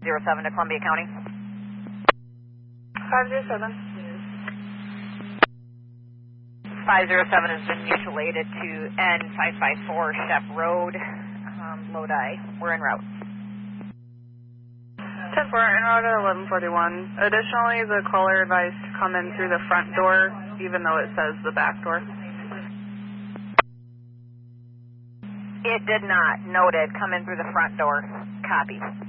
507 to Columbia County. 507. 507 has been mutual aided to N554 Shep Road, Lodi. We're en route. 10-4, en route at 1141. Additionally, the caller advised to come in through the front door, even though it says the back door. It did not. Noted. Come in through the front door. Copy.